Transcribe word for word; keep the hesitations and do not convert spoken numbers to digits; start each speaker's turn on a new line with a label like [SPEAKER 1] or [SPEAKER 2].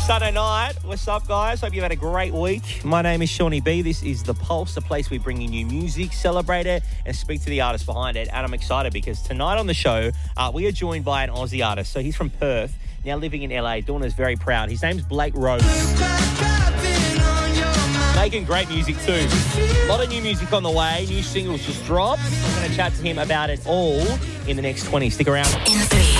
[SPEAKER 1] Sunday night. What's up, guys? Hope you've had a great week. My name is Shawnee B. This is The Pulse, the place we bring you new music, celebrate it, and speak to the artist behind it. And I'm excited because tonight on the show, uh, we are joined by an Aussie artist. So he's from Perth, now living in L A. Dawn is very proud. His name's Blake Rose. Making great music too. A lot of new music on the way. New singles just dropped. I'm going to chat to him about it all in the next twenty. Stick around.
[SPEAKER 2] In three.